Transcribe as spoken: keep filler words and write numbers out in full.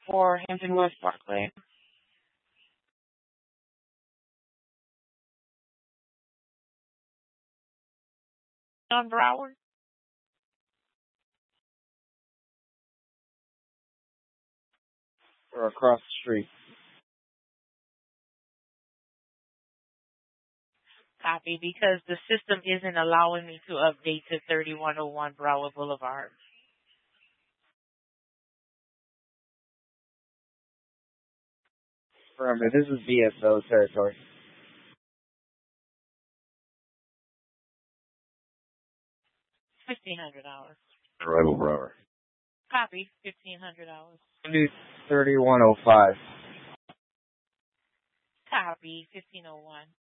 for Hampton West Parkway. On Broward. Or across the street. Copy, because the system isn't allowing me to update to thirty-one oh one Broward Boulevard. Remember, this is V S O territory. Fifteen hundred dollars. Arrival per hour. Copy. Fifteen hundred dollars. Do thirty-one oh five. Copy. Fifteen oh one.